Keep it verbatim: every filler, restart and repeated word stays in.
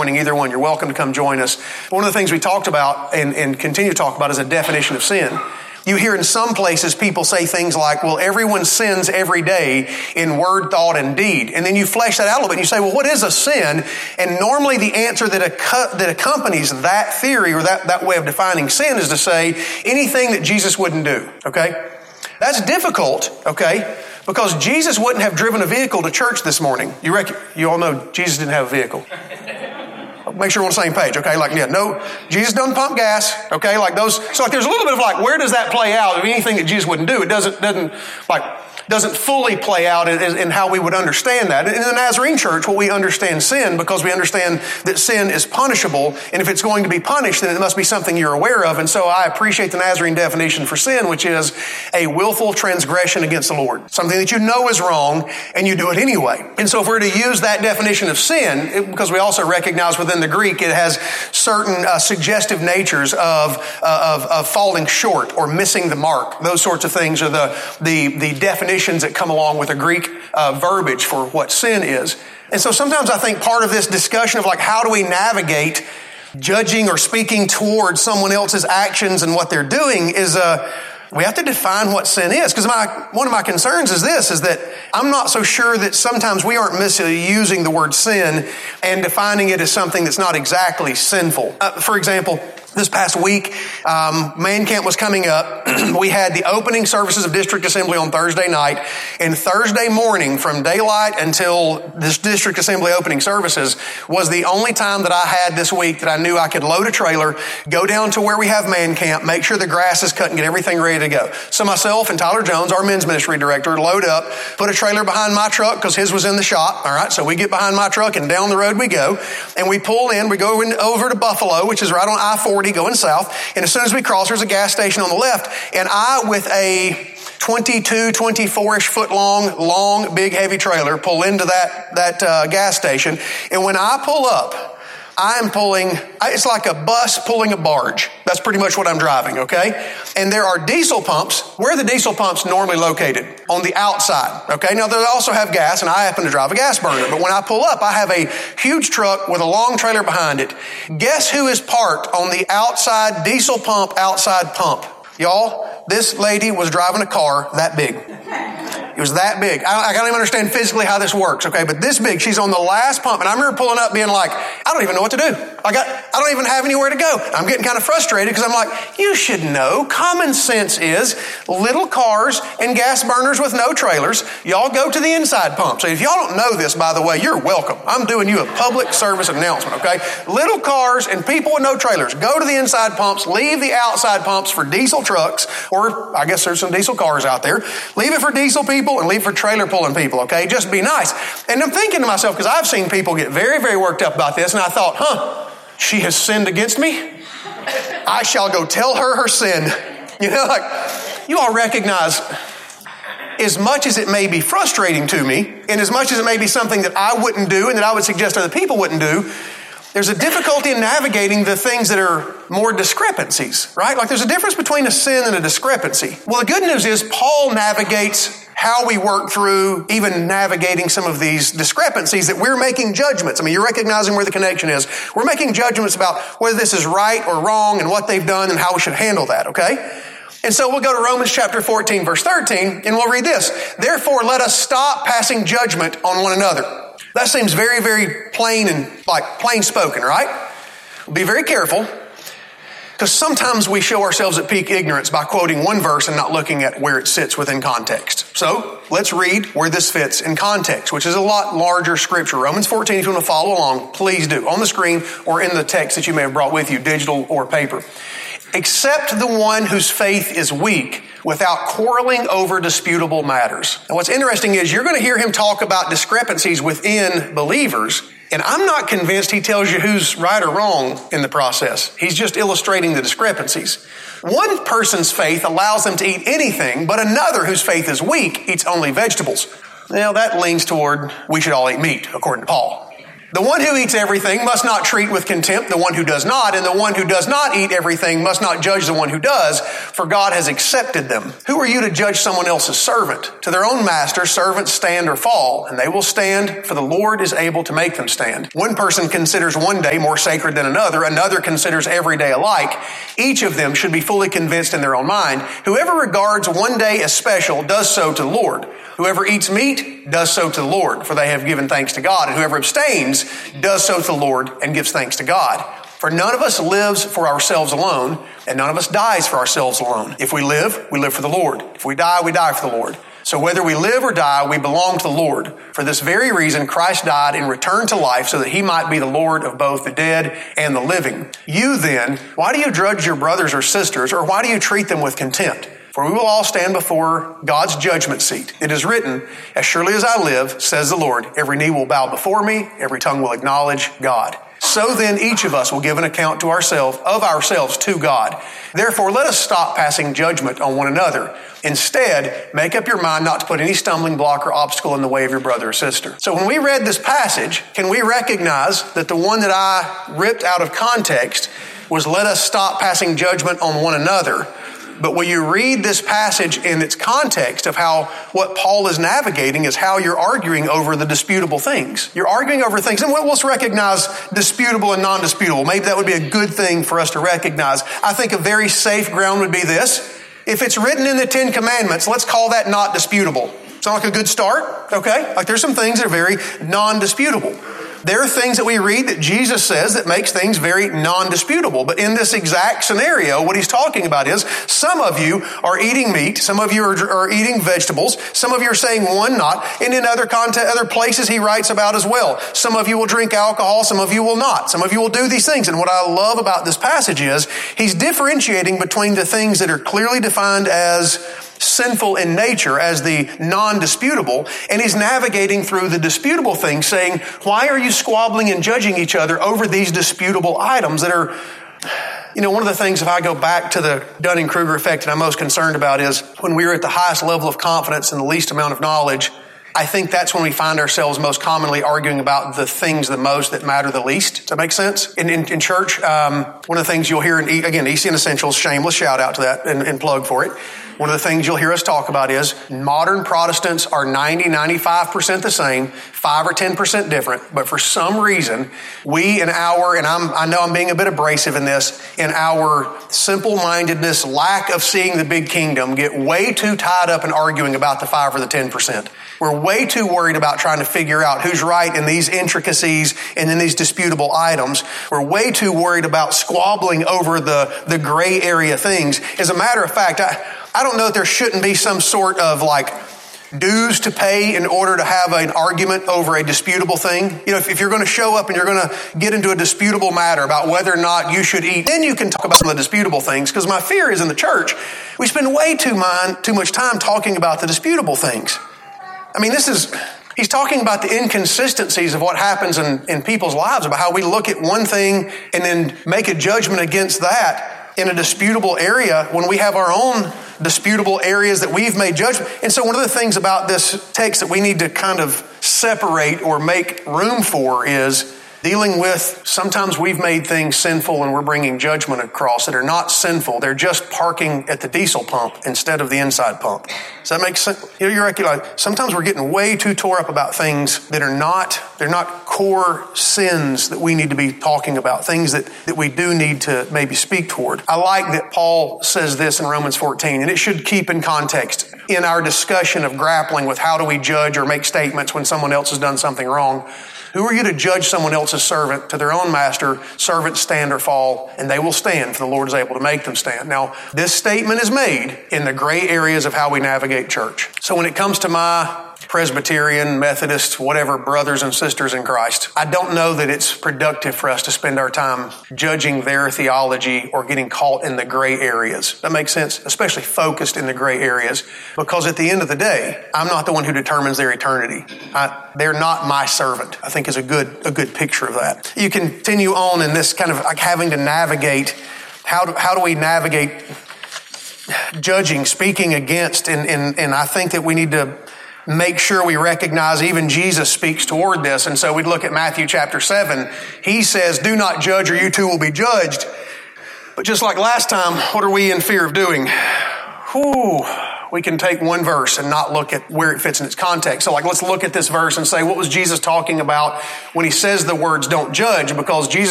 morning, either one, you're welcome to come join us. One of the things we talked about and, and continue to talk about is a definition of sin. You hear in some places people say things like, well, everyone sins every day in word, thought, and deed. And then you flesh that out a little bit and you say, well, what is a sin? And normally the answer that, ac- that accompanies that theory or that, that way of defining sin is to say anything that Jesus wouldn't do, okay? That's difficult, okay? Because Jesus wouldn't have driven a vehicle to church this morning. You rec- you all know Jesus didn't have a vehicle. Make sure we're on the same page, okay? Like, yeah, no, Jesus doesn't pump gas, okay? Like those, so like there's a little bit of like, where does that play out of anything that Jesus wouldn't do? It doesn't, doesn't, like, doesn't fully play out in, in how we would understand that. In the Nazarene church, well, we understand sin because we understand that sin is punishable, and if it's going to be punished, then it must be something you're aware of. And so I appreciate the Nazarene definition for sin, which is a willful transgression against the Lord. Something that you know is wrong, and you do it anyway. And so if we're to use that definition of sin, it, because we also recognize within the Greek it has certain uh, suggestive natures of, uh, of of falling short or missing the mark. Those sorts of things are the the, the definition that come along with a Greek uh, verbiage for what sin is. And so sometimes I think part of this discussion of like how do we navigate judging or speaking towards someone else's actions and what they're doing is uh, we have to define what sin is. Because my one of my concerns is this, is that I'm not so sure that sometimes we aren't misusing the word sin and defining it as something that's not exactly sinful. Uh, for example, this past week, um, Man Camp was coming up. We had the opening services of District Assembly on Thursday night. And Thursday morning, from daylight until this District Assembly opening services, was the only time that I had this week that I knew I could load a trailer, go down to where we have Man Camp, make sure the grass is cut and get everything ready to go. So myself and Tyler Jones, our men's ministry director, load up, put a trailer behind my truck because his was in the shop. All right, so we get behind my truck and down the road we go. And we pull in, we go in, over to Buffalo, which is right on I forty going south. And as soon as we cross, there's a gas station on the left. And I, with a twenty-two, twenty-four-ish foot long, long, big, heavy trailer, pull into that, that uh, gas station. And when I pull up, I'm pulling, it's like a bus pulling a barge. That's pretty much what I'm driving, okay? And there are diesel pumps. Where are the diesel pumps normally located? On the outside, okay? Now, they also have gas, and I happen to drive a gas burner. But when I pull up, I have a huge truck with a long trailer behind it. Guess who is parked on the outside diesel pump, outside pump? Y'all, this lady was driving a car that big. It was that big. I, I can't even understand physically how this works, okay? But this big, she's on the last pump. And I remember pulling up being like, I don't even know what to do. I got, I don't even have anywhere to go. I'm getting kind of frustrated because I'm like, you should know. Common sense is little cars and gas burners with no trailers. Y'all go to the inside pump. So if y'all don't know this, by the way, you're welcome. I'm doing you a public service announcement, okay? Little cars and people with no trailers. Go to the inside pumps. Leave the outside pumps for diesel trucks, or I guess there's some diesel cars out there. Leave it for diesel people and leave for trailer pulling people, okay? Just be nice. And I'm thinking to myself, because I've seen people get very, very worked up about this, and I thought, huh, she has sinned against me. I shall go tell her her sin. You know, like, you all recognize, as much as it may be frustrating to me, and as much as it may be something that I wouldn't do and that I would suggest other people wouldn't do, there's a difficulty in navigating the things that are more discrepancies, right? Like there's a difference between a sin and a discrepancy. Well, the good news is Paul navigates how we work through even navigating some of these discrepancies that we're making judgments. I mean, you're recognizing where the connection is. We're making judgments about whether this is right or wrong and what they've done and how we should handle that, okay? And so we'll go to Romans chapter fourteen, verse thirteen, and we'll read this. Therefore, let us stop passing judgment on one another. That seems very, very plain and like plain spoken, right? Be very careful, because sometimes we show ourselves at peak ignorance by quoting one verse and not looking at where it sits within context. So let's read where this fits in context, which is a lot larger scripture. Romans fourteen, if you want to follow along, please do. On the screen or in the text that you may have brought with you, digital or paper. Except the one whose faith is weak, without quarreling over disputable matters. And what's interesting is you're going to hear him talk about discrepancies within believers, and I'm not convinced he tells you who's right or wrong in the process. He's just illustrating the discrepancies. One person's faith allows them to eat anything, but another whose faith is weak eats only vegetables. Now that leans toward we should all eat meat, according to Paul. The one who eats everything must not treat with contempt the one who does not, and the one who does not eat everything must not judge the one who does, for God has accepted them. Who are you to judge someone else's servant? To their own master, servants stand or fall, and they will stand, for the Lord is able to make them stand. One person considers one day more sacred than another, another considers every day alike. Each of them should be fully convinced in their own mind. Whoever regards one day as special does so to the Lord. Whoever eats meat does so to the Lord, for they have given thanks to God. And whoever abstains does so to the Lord and gives thanks to God. For none of us lives for ourselves alone, and none of us dies for ourselves alone. If we live, we live for the Lord. If we die, we die for the Lord. So whether we live or die, we belong to the Lord. For this very reason, Christ died and returned to life so that he might be the Lord of both the dead and the living. You then, why do you judge your brothers or sisters, or why do you treat them with contempt? For we will all stand before God's judgment seat. It is written, as surely as I live, says the Lord, every knee will bow before me, every tongue will acknowledge God. So then each of us will give an account to ourselves, of ourselves to God. Therefore, let us stop passing judgment on one another. Instead, make up your mind not to put any stumbling block or obstacle in the way of your brother or sister. So when we read this passage, can we recognize that the one that I ripped out of context was let us stop passing judgment on one another? But when you read this passage in its context of how what Paul is navigating is how you're arguing over the disputable things. You're arguing over things, and let's recognize disputable and non-disputable. Maybe that would be a good thing for us to recognize. I think a very safe ground would be this. If it's written in the Ten Commandments, let's call that not disputable. Sound like a good start? Okay? Like there's some things that are very non-disputable. There are things that we read that Jesus says that makes things very non-disputable. But in this exact scenario, what he's talking about is some of you are eating meat, some of you are, are eating vegetables, some of you are saying one not, and in other content, other places he writes about as well. Some of you will drink alcohol, some of you will not. Some of you will do these things. And what I love about this passage is he's differentiating between the things that are clearly defined as sinful in nature as the non-disputable, and he's navigating through the disputable things, saying, why are you squabbling and judging each other over these disputable items that are, you know, one of the things, if I go back to the Dunning-Kruger effect that I'm most concerned about is when we are at the highest level of confidence and the least amount of knowledge, I think that's when we find ourselves most commonly arguing about the things the most that matter the least. Does that make sense? In, in, in church, um, one of the things you'll hear, in, again, E C N Essentials, shameless shout out to that and, and plug for it. One of the things you'll hear us talk about is modern Protestants are ninety, ninety-five percent the same, five or ten percent different. But for some reason, we in our, and I'm, I know I'm being a bit abrasive in this, in our simple-mindedness, lack of seeing the big kingdom, get way too tied up in arguing about the five or the ten percent. We're way too worried about trying to figure out who's right in these intricacies and in these disputable items. We're way too worried about squabbling over the, the gray area things. As a matter of fact, I, I don't know that there shouldn't be some sort of like dues to pay in order to have an argument over a disputable thing. You know, if, if you're going to show up and you're going to get into a disputable matter about whether or not you should eat, then you can talk about some of the disputable things. Because my fear is in the church, we spend way too, mind, too much time talking about the disputable things. I mean, this is, he's talking about the inconsistencies of what happens in, in people's lives, about how we look at one thing and then make a judgment against that in a disputable area when we have our own disputable areas that we've made judgment. And so one of the things about this text that we need to kind of separate or make room for is dealing with, sometimes we've made things sinful and we're bringing judgment across that are not sinful. They're just parking at the diesel pump instead of the inside pump. Does that make sense? You know, you're like, sometimes we're getting way too tore up about things that are not, they're not core sins that we need to be talking about, things that, that we do need to maybe speak toward. I like that Paul says this in Romans fourteen, and it should keep in context in our discussion of grappling with how do we judge or make statements when someone else has done something wrong. Who are you to judge someone else's servant? To their own master, servants stand or fall, and they will stand, for the Lord is able to make them stand. Now, this statement is made in the gray areas of how we navigate church. So when it comes to my Presbyterian, Methodist, whatever, brothers and sisters in Christ, I don't know that it's productive for us to spend our time judging their theology or getting caught in the gray areas. That makes sense? Especially focused in the gray areas. Because at the end of the day, I'm not the one who determines their eternity. I, they're not my servant, I think is a good, a good picture of that. You continue on in this kind of like having to navigate, how do, how do we navigate judging, speaking against, and, and, and I think that we need to make sure we recognize even Jesus speaks toward this. And so we'd look at Matthew chapter seven. He says, do not judge or you too will be judged. But just like last time, what are we in fear of doing? Whew, we can take one verse and not look at where it fits in its context. So like, let's look at this verse and say, what was Jesus talking about when he says the words don't judge? Because Jesus